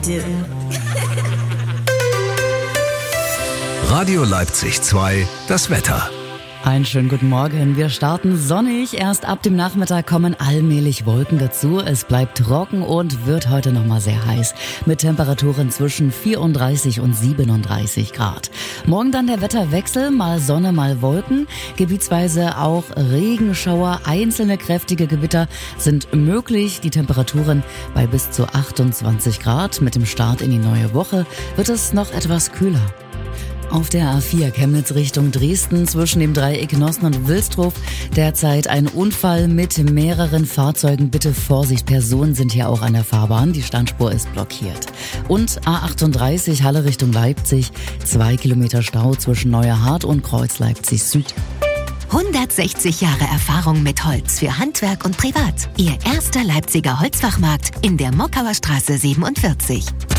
do. Radio Leipzig 2, das Wetter. Einen schönen guten Morgen. Wir starten sonnig. Erst ab dem Nachmittag kommen allmählich Wolken dazu. Es bleibt trocken und wird heute nochmal sehr heiß. Mit Temperaturen zwischen 34 und 37 Grad. Morgen dann der Wetterwechsel. Mal Sonne, mal Wolken. Gebietsweise auch Regenschauer. Einzelne kräftige Gewitter sind möglich. Die Temperaturen bei bis zu 28 Grad. Mit dem Start in die neue Woche wird es noch etwas kühler. Auf der A4 Chemnitz Richtung Dresden zwischen dem Dreieck Nossen und Wilsdruff derzeit ein Unfall mit mehreren Fahrzeugen. Bitte Vorsicht, Personen sind hier auch an der Fahrbahn. Die Standspur ist blockiert. Und A38 Halle Richtung Leipzig, 2 Kilometer Stau zwischen Neuerhardt und Kreuz Leipzig Süd. 160 Jahre Erfahrung mit Holz für Handwerk und Privat. Ihr erster Leipziger Holzfachmarkt in der Mockauer Straße 47.